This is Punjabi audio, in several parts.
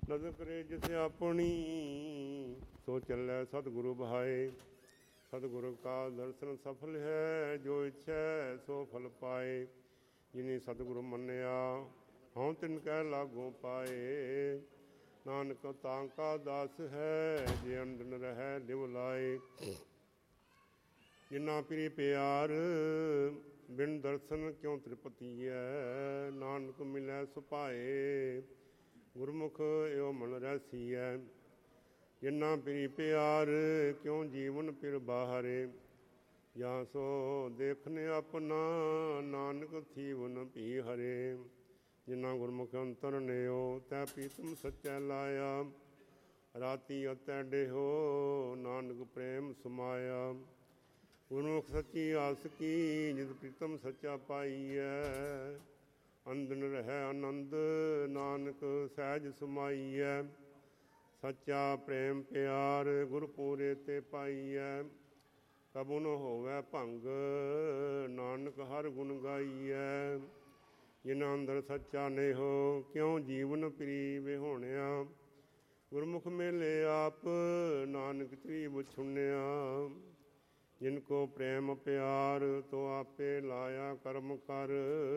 ਨਦਰ ਕਰੇ ਜਿਸ ਆਪਣੀ, ਸੋ ਚੱਲੈ ਸਤਿਗੁਰੂ ਬਹਾਏ। ਸਤਿਗੁਰੂ ਕਾ ਦਰਸ਼ਨ ਸਫਲ ਹੈ, ਜੋ ਇੱਛੈ ਸੋ ਫਲ ਪਾਏ। ਜਿਨੀ ਸਤਿਗੁਰੂ ਮੰਨਿਆ, ਹਉ ਤਿਨ ਕੈ ਲਾਗੋ ਪਾਏ। ਨਾਨਕ ਤਾਂ ਕਾ ਦਾਸ ਹੈ, ਜੇ ਅੰਦਨ ਰਹਿ ਲਿਵ ਲਾਏ। ਜਿਨਾ ਪ੍ਰੀ ਪਿਆਰ, ਬਿਨ ਦਰਸ਼ਨ ਕਿਉ ਤ੍ਰਿਪਤੀਐ। ਨਾਨਕ ਮਿਲੈ ਸੁਭਾਏ, ਗੁਰਮੁਖ ਏਉ ਮਨ ਰਸੀਐ। ਜਿਨਾ ਪ੍ਰੀ ਪਿਆਰ, ਕਿਉ ਜੀਵਨ ਪਿਰ ਬਾਹਰੇ। ਜਾਂ ਸੋ ਦੇਖਨ ਆਪਣਾ, ਨਾਨਕ ਥੀਵਨ ਭੀ ਹਰੇ। ਜਿਨਾ ਗੁਰਮੁਖ ਅੰਤਰ ਨਿਓ, ਤੈ ਪ੍ਰੀਤਮ ਸੱਚੈ ਲਾਇਆ। ਰਾਤੀ ਅਤੈ ਡੇਹੋ, ਨਾਨਕ ਪ੍ਰੇਮ ਸਮਾਇਆ। ਗੁਰਮੁਖ ਸੱਚੀ ਆਸ ਕੀ, ਜਿਤ ਪ੍ਰੀਤਮ ਸੱਚਾ ਪਾਈਐ। ਅੰਦਨ ਰਹਿ ਆਨੰਦ, ਨਾਨਕ ਸਹਿਜ ਸਮਾਈਐ। ਸੱਚਾ ਪ੍ਰੇਮ ਪਿਆਰ, ਗੁਰ ਪੂਰੇ ਤੇ ਪਾਈਐ। ਕਬੁ ਨ ਹੋਵੈ ਭੰਗ, ਨਾਨਕ ਹਰ ਗੁਣ ਗਾਈਐ। ਜਿਨਾ ਅੰਦਰ ਸੱਚਾ ਨੇਹੋ, ਕਿਉ ਜੀਵਨ ਪ੍ਰੀ ਵਿਹੋਣਿਆ। ਗੁਰਮੁਖ ਮੇਲੇ ਆਪ, ਨਾਨਕ ਤ੍ਰਿਭ ਛੁਨਿਆ। ਜਿਨ ਕੋ ਪ੍ਰੇਮ ਪਿਆਰ, ਤੋ ਆਪੇ ਲਾਇਆ ਕਰਮ ਕਰ।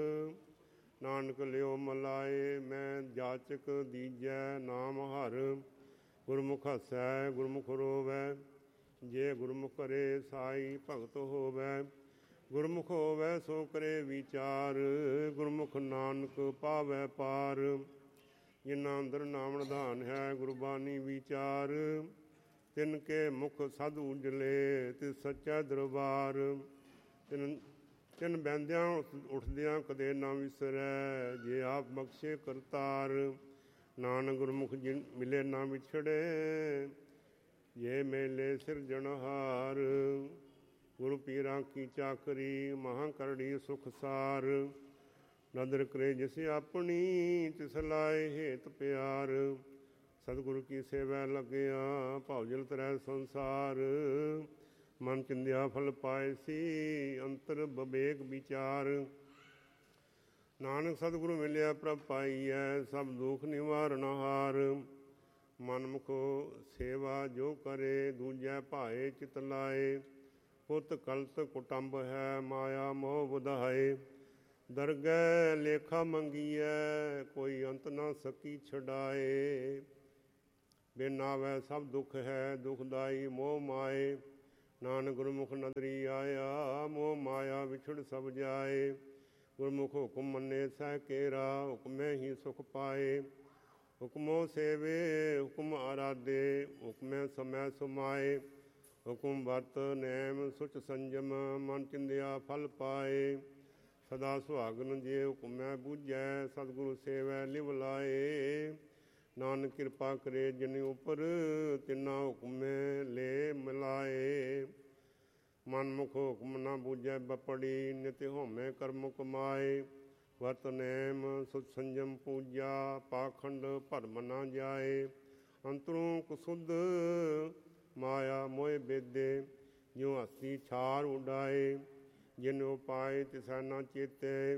ਨਾਨਕ ਲਿਓ ਮਲਾਏ, ਮੈਂ ਜਾਚਕ ਦੀਜੈ ਨਾਮ ਹਰ। ਗੁਰਮੁਖ ਹਸੈ, ਗੁਰਮੁਖ ਰੋਵੈ, ਜੇ ਗੁਰਮੁਖ ਕਰੇ ਸਾਈ ਭਗਤ ਹੋਵੈ। ਗੁਰਮੁਖ ਹੋਵੈ ਸੋ ਕਰੇ ਵਿਚਾਰ, ਗੁਰਮੁਖ ਨਾਨਕ ਪਾਵੈ ਪਾਰ। ਜਿਨਾ ਅੰਦਰ ਨਾਮ ਨਿਧਾਨ ਹੈ, ਗੁਰਬਾਣੀ ਵਿਚਾਰ। ਤਿਨ ਕੇ ਮੁਖ ਸਦ ਉਜਲੇ, ਤਿਸ ਸੱਚਾ ਦਰਬਾਰ। ਤਿਨ ਬਹਿੰਦਿਆਂ ਉੱਠਦਿਆਂ ਕਦੇ ਨਾ ਵਿਸਰੈ, ਜੇ ਆਪ ਬਖਸ਼ੇ ਕਰਤਾਰ। ਨਾਨਕ ਗੁਰਮੁਖ ਜਿਨ ਮਿਲੇ ਨਾ ਵਿਛੜੇ, ਜੇ ਮੇਲੇ ਸਿਰਜਣਹਾਰ। ਗੁਰੂ ਪੀਰਾਂ ਕੀ ਚਾਕਰੀ, ਮਹਾਂ ਕਰੜੀ ਸੁਖ ਸਾਰ। ਨਦਰ ਕਰੇ ਜਿਸ ਆਪਣੀ, ਤਿਸ ਲਾਏ ਹੇਤ ਪਿਆਰ। ਸਤਿਗੁਰੂ ਕੀ ਸੇਵੈ ਲੱਗਿਆ, ਭਉ ਜਲ ਤਰੈ ਸੰਸਾਰ। ਮਨ ਚਿੰਦਿਆ ਫਲ ਪਾਏ ਸੀ, ਅੰਤਰ ਬਵੇਕ ਵਿਚਾਰ। ਨਾਨਕ ਸਤਿਗੁਰੂ ਮਿਲਿਆ ਪ੍ਰਭ ਪਾਈਐ, ਸਭ ਦੁਖ ਨਿਵਾਰਨ ਹਾਰ। ਮਨਮੁਖ ਸੇਵਾ ਜੋ ਕਰੇ, ਦੂਜੈ ਭਾਏ ਚਿਤ ਲਾਏ। ਪੁੱਤ ਕਲਤ ਕੁਟੰਬ ਹੈ, ਮਾਇਆ ਮੋਹ ਵਧਾਏ। ਦਰਗਹਿ ਲੇਖਾ ਮੰਗੀਐ, ਕੋਈ ਅੰਤ ਨਾ ਸਕੀ ਛਡਾਏ। ਬਿਨ ਨਾਵੈ ਸਭ ਦੁਖ ਹੈ, ਦੁਖਦਾਈ ਮੋਹ ਮਾਏ। ਨਾਨਕ ਗੁਰਮੁਖ ਨਦਰੀ ਆਇਆ, ਮੋਹ ਮਾਇਆ ਵਿਛੜ ਸਭ ਜਾਏ। ਗੁਰਮੁਖ ਹੁਕਮ ਮੰਨੇ ਸਹਿ ਕੇਰਾ, ਹੁਕਮੇ ਹੀ ਸੁਖ ਪਾਏ। ਹੁਕਮੋ ਸੇਵੇ ਹੁਕਮ ਆਰਾਧੇ, ਹੁਕਮੇ ਸਮੈ ਸੁਮਾਏ। ਹੁਕਮ ਵਰਤ ਨੈਮ ਸੁਚ ਸੰਜਮ, ਮਨ ਚਿੰਦਿਆ ਫਲ ਪਾਏ। ਸਦਾ ਸੁਹਾਗਨ ਜੇ ਹੁਕਮੈ ਬੂਝੈ, ਸਤਿਗੁਰੂ ਸੇਵੈ ਲਿਵ ਲਾਏ। ਨਾਨਕ ਕਿਰਪਾ ਕਰੇ ਜਿਨ ਉਪਰ, ਤਿਨਾ ਹੁਕਮੇ ਲੈ ਮਿਲਾਏ। ਮਨਮੁਖ ਹੁਕਮ ਨਾ ਬੂਝੈ ਬਪੜੀ, ਨਿਤ ਹੋਮੈ ਕਰਮ ਕਮਾਏ। ਵਰਤ ਨੈਮ ਸੁਚ ਸੰਜਮ ਪੂਜਾ, ਪਾਖੰਡ ਭਰਮ ਨਾ ਜਾਏ। ਅੰਤਰੋਂ ਕੁਸੁਧ ਮਾਇਆ ਮੋਹਿ ਬੇਦੇ, ਜਿਉ ਹਸਤੀ ਛਾਰ ਉਡਾਏ। ਜਿਨ ਉਪਾਏ ਤਿਸੈ ਨਾ ਚੇਤੇ,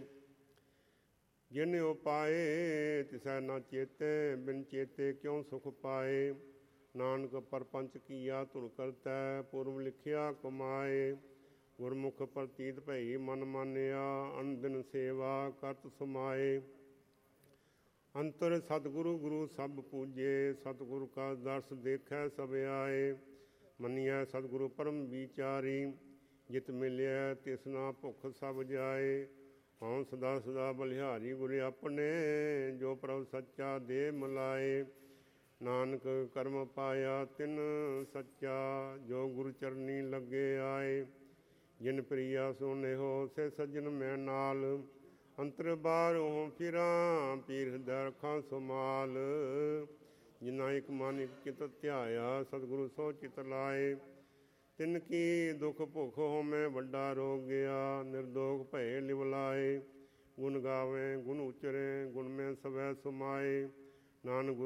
ਜਿਨ ਉਪਾਏ ਤਿਸੈ ਨਾ ਚੇਤੇ। ਬਿਨ ਚੇਤੇ ਕਿਉ ਸੁਖ ਪਾਏ। ਨਾਨਕ ਪਰਪੰਚ ਕੀਆ ਧੁਰ ਕਰਤੈ, ਪੁਰਬ ਲਿਖਿਆ ਕਮਾਏ। ਗੁਰਮੁਖ ਪ੍ਰਤੀਤ ਭਈ ਮਨ ਮਾਨਿਆ, ਅਨਦਿਨ ਸੇਵਾ ਕਰਤ ਸਮਾਏ। ਅੰਤਰ ਸਤਿਗੁਰੂ ਗੁਰੂ ਸਭ ਪੂਜੇ, ਸਤਿਗੁਰੂ ਕਾ ਦਰਸ ਦੇਖੈ ਸਭ ਆਏ। ਮੰਨਿਐ ਸਤਿਗੁਰੂ ਪਰਮ ਵਿਚਾਰੀ, ਜਿਤ ਮਿਲਿਆ ਤਿਸ ਨਾ ਭੁਖ ਸਭ ਜਾਏ। ਹਉ ਸਦਾ ਸਦਾ ਬਲਿਹਾਰੀ ਗੁਰ ਆਪਣੇ, ਜੋ ਪ੍ਰਭ ਸੱਚਾ ਦੇ ਮਿਲਾਏ। ਨਾਨਕ ਕਰਮ ਪਾਇਆ ਤਿਨ ਸੱਚਾ, ਜੋ ਗੁਰੂ ਚਰਨੀ ਲੱਗੇ ਆਏ। ਜਿਨ ਪ੍ਰਿਆ ਸੋ ਨੇਹੋ, ਸੇ ਸੱਜਣ ਮੈਂ ਨਾਲ। ਅੰਤਰ ਬਾਹਰੋਂ ਫਿਰਾਂ, ਪੀਰ ਹਿਰਦੈ ਰਖਾਂ ਸੁਮਾਲ। ਜਿਨਾ ਇਕ ਮਨ ਇਕ ਚਿਤ ਧਿਆਇਆ, ਸਤਿਗੁਰੂ ਸੋ ਚਿਤ ਲਾਏ। ਤਿਨ ਕੀ ਦੁਖ ਭੁਖ ਹੋਮੈ ਵੱਡਾ ਰੋਗ ਗਿਆ, ਨਿਰਦੋਖ ਭਏ ਲਿਵ ਲਾਏ। ਗੁਣ ਗਾਵੇਂ ਗੁਣ ਉਚਰੇ, ਗੁਣ ਮੈਂ ਸਵੈ ਸਮਾਏ। ਨਾਨਕ